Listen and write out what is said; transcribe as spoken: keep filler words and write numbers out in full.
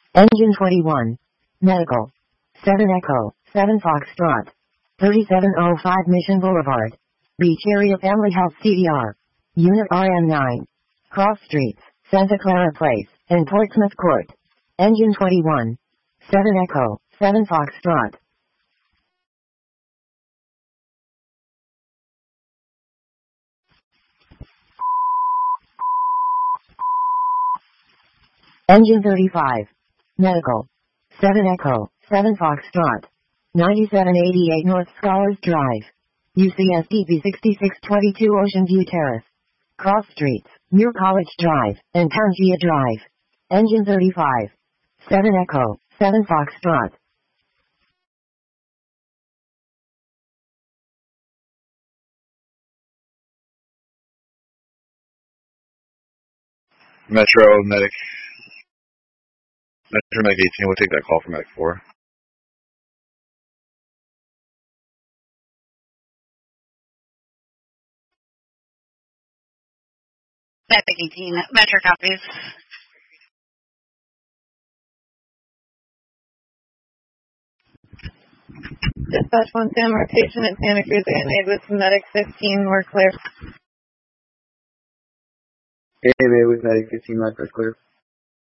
Engine twenty-one. Medical. seven Echo, seven Foxtrot. thirty-seven oh five Mission Boulevard. Beach Area Family Health C D R. Unit R M nine. Cross Streets, Santa Clara Place, and Portsmouth Court. Engine twenty-one. seven Echo, seven Foxtrot. Engine thirty-five. Medical. seven Echo, seven Foxtrot. ninety-seven eighty-eight North Scholars Drive. U C S D P sixty-six twenty-two Ocean View Terrace. Cross Streets, Muir College Drive, and Pangaea Drive. Engine thirty-five. seven Echo, seven Foxtrot. Metro Medic. Metro Medic eighteen, we'll take that call from Medic four. Medic eighteen, Metro copies. Dispatch one San rotation at Santa Cruz and made with Medic fifteen, we're clear. Hey, hey, with Medic fifteen, live first clear.